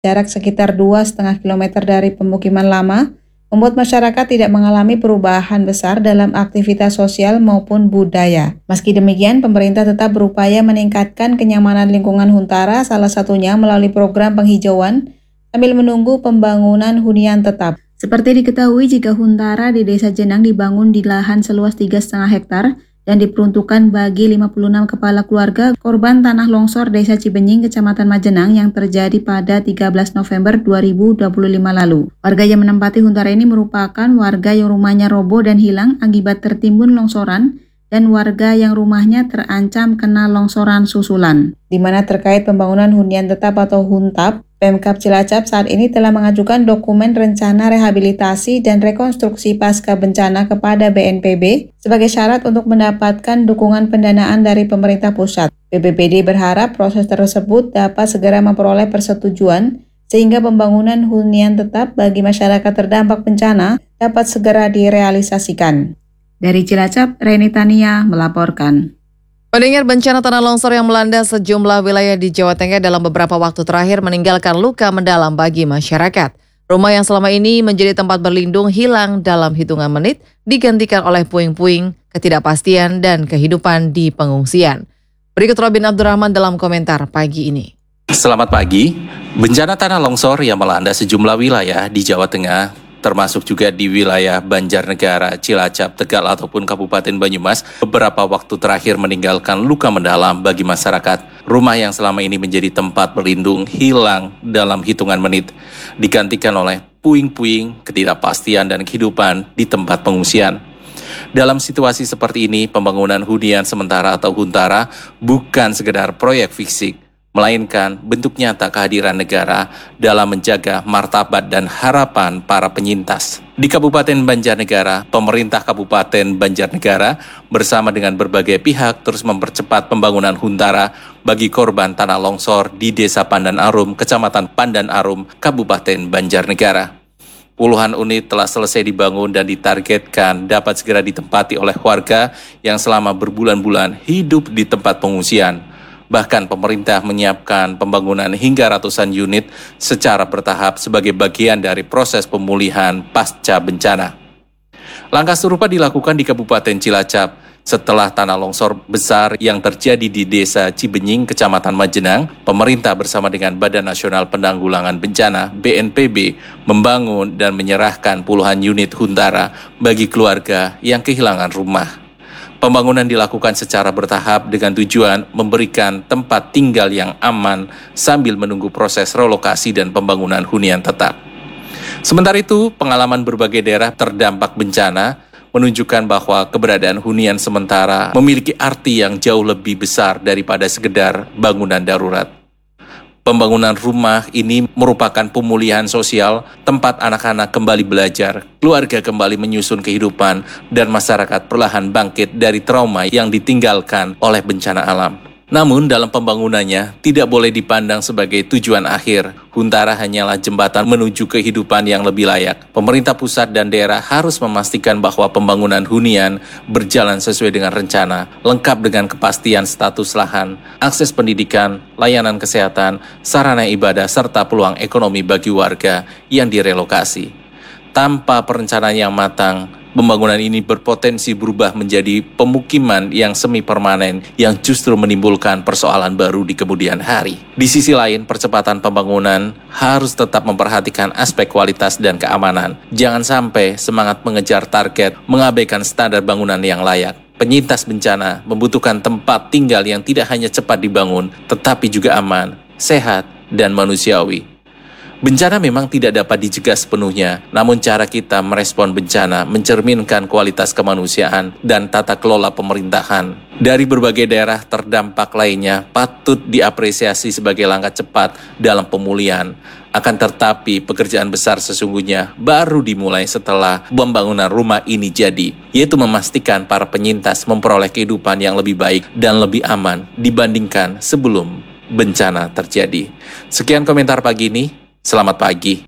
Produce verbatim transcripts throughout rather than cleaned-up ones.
jarak sekitar dua koma lima kilometer dari pemukiman lama, membuat masyarakat tidak mengalami perubahan besar dalam aktivitas sosial maupun budaya. Meski demikian, pemerintah tetap berupaya meningkatkan kenyamanan lingkungan Huntara, salah satunya melalui program penghijauan, sambil menunggu pembangunan hunian tetap. Seperti diketahui, jika Huntara di Desa Jenang dibangun di lahan seluas tiga koma lima hektar dan diperuntukkan bagi lima puluh enam kepala keluarga korban tanah longsor Desa Cibenying, Kecamatan Majenang yang terjadi pada tiga belas November dua ribu dua puluh lima lalu. Warga yang menempati Huntara ini merupakan warga yang rumahnya roboh dan hilang akibat tertimbun longsoran dan warga yang rumahnya terancam kena longsoran susulan. Di mana terkait pembangunan hunian tetap atau Huntap, Pemkab Cilacap saat ini telah mengajukan dokumen rencana rehabilitasi dan rekonstruksi pasca bencana kepada B N P B sebagai syarat untuk mendapatkan dukungan pendanaan dari pemerintah pusat. B P B D berharap proses tersebut dapat segera memperoleh persetujuan sehingga pembangunan hunian tetap bagi masyarakat terdampak bencana dapat segera direalisasikan. Dari Cilacap, Reni Tania melaporkan. Mendengar bencana tanah longsor yang melanda sejumlah wilayah di Jawa Tengah dalam beberapa waktu terakhir meninggalkan luka mendalam bagi masyarakat. Rumah yang selama ini menjadi tempat berlindung hilang dalam hitungan menit, digantikan oleh puing-puing, ketidakpastian, dan kehidupan di pengungsian. Berikut Robin Abdurrahman dalam komentar pagi ini. Selamat pagi. Bencana tanah longsor yang melanda sejumlah wilayah di Jawa Tengah, termasuk juga di wilayah Banjarnegara, Cilacap, Tegal, ataupun Kabupaten Banyumas, beberapa waktu terakhir meninggalkan luka mendalam bagi masyarakat. Rumah yang selama ini menjadi tempat berlindung hilang dalam hitungan menit, digantikan oleh puing-puing, ketidakpastian, dan kehidupan di tempat pengungsian. Dalam situasi seperti ini, pembangunan hunian sementara atau Huntara bukan sekedar proyek fisik, melainkan bentuk nyata kehadiran negara dalam menjaga martabat dan harapan para penyintas. Di Kabupaten Banjarnegara, pemerintah Kabupaten Banjarnegara bersama dengan berbagai pihak terus mempercepat pembangunan Huntara bagi korban tanah longsor di Desa Pandan Arum, Kecamatan Pandan Arum, Kabupaten Banjarnegara. Puluhan unit telah selesai dibangun dan ditargetkan dapat segera ditempati oleh warga yang selama berbulan-bulan hidup di tempat pengungsian. Bahkan pemerintah menyiapkan pembangunan hingga ratusan unit secara bertahap sebagai bagian dari proses pemulihan pasca bencana. Langkah serupa dilakukan di Kabupaten Cilacap setelah tanah longsor besar yang terjadi di Desa Cibenying, Kecamatan Majenang. Pemerintah bersama dengan Badan Nasional Penanggulangan Bencana B N P B membangun dan menyerahkan puluhan unit Huntara bagi keluarga yang kehilangan rumah. Pembangunan dilakukan secara bertahap dengan tujuan memberikan tempat tinggal yang aman sambil menunggu proses relokasi dan pembangunan hunian tetap. Sementara itu, pengalaman berbagai daerah terdampak bencana menunjukkan bahwa keberadaan hunian sementara memiliki arti yang jauh lebih besar daripada sekedar bangunan darurat. Pembangunan rumah ini merupakan pemulihan sosial, tempat anak-anak kembali belajar, keluarga kembali menyusun kehidupan, dan masyarakat perlahan bangkit dari trauma yang ditinggalkan oleh bencana alam. Namun dalam pembangunannya tidak boleh dipandang sebagai tujuan akhir. Huntara hanyalah jembatan menuju kehidupan yang lebih layak. Pemerintah pusat dan daerah harus memastikan bahwa pembangunan hunian berjalan sesuai dengan rencana, lengkap dengan kepastian status lahan, akses pendidikan, layanan kesehatan, sarana ibadah, serta peluang ekonomi bagi warga yang direlokasi. Tanpa perencanaan yang matang, pembangunan ini berpotensi berubah menjadi pemukiman yang semi permanen yang justru menimbulkan persoalan baru di kemudian hari. Di sisi lain, percepatan pembangunan harus tetap memperhatikan aspek kualitas dan keamanan. Jangan sampai semangat mengejar target mengabaikan standar bangunan yang layak. Penyintas bencana membutuhkan tempat tinggal yang tidak hanya cepat dibangun, tetapi juga aman, sehat, dan manusiawi. Bencana memang tidak dapat dicegah sepenuhnya, namun cara kita merespon bencana mencerminkan kualitas kemanusiaan dan tata kelola pemerintahan. Dari berbagai daerah terdampak lainnya patut diapresiasi sebagai langkah cepat dalam pemulihan. Akan tetapi pekerjaan besar sesungguhnya baru dimulai setelah pembangunan rumah ini jadi, yaitu memastikan para penyintas memperoleh kehidupan yang lebih baik dan lebih aman dibandingkan sebelum bencana terjadi. Sekian komentar pagi ini. Selamat pagi.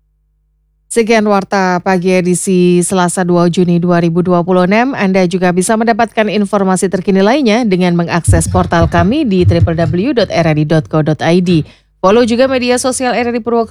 Sekian Warta Pagi edisi Selasa dua Juni dua ribu dua puluh enam. Anda juga bisa mendapatkan informasi terkini lainnya dengan mengakses portal kami di w w w titik r r i titik co titik i d. Follow juga media sosial R R I Purwokerto